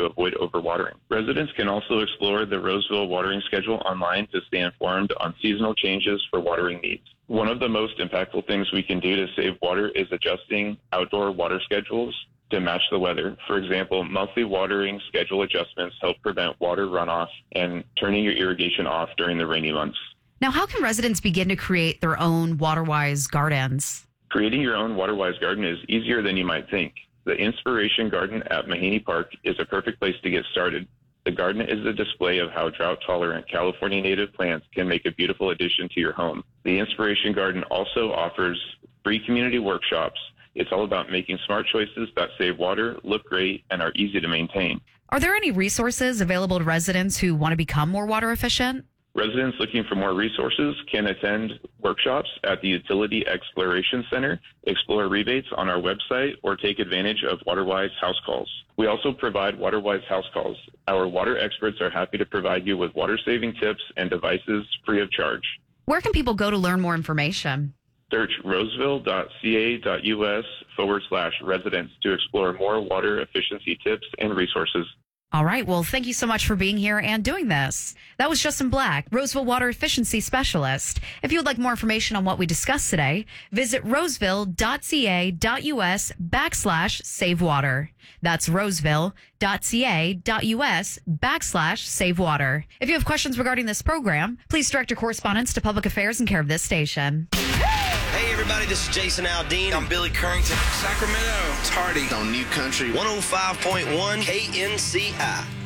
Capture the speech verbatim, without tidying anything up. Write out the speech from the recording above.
to avoid overwatering. Residents can also explore the Roseville watering schedule online to stay informed on seasonal changes for watering needs. One of the most impactful things we can do to save water is adjusting outdoor water schedules to match the weather. For example, monthly watering schedule adjustments help prevent water runoff and turning your irrigation off during the rainy months. Now, how can residents begin to create their own WaterWise gardens? Creating your own WaterWise garden is easier than you might think. The Inspiration Garden at Mahaney Park is a perfect place to get started. The garden is a display of how drought-tolerant California native plants can make a beautiful addition to your home. The Inspiration Garden also offers free community workshops. It's all about making smart choices that save water, look great, and are easy to maintain. Are there any resources available to residents who want to become more water efficient? Residents looking for more resources can attend workshops at the Utility Exploration Center, explore rebates on our website, or take advantage of WaterWise house calls. We also provide WaterWise house calls. Our water experts are happy to provide you with water-saving tips and devices free of charge. Where can people go to learn more information? Search roseville.ca.us forward slash residents to explore more water efficiency tips and resources. All right. Well, thank you so much for being here and doing this. That was Justin Black, Roseville Water Efficiency Specialist. If you would like more information on what we discussed today, visit roseville.ca.us backslash save water. That's roseville.ca.us backslash save water. If you have questions regarding this program, please direct your correspondence to Public Affairs in care of this station. Hey, everybody, this is Jason Aldean. I'm Billy Currington. Sacramento. It's Hardy. On New Country. one oh five point one K N C I.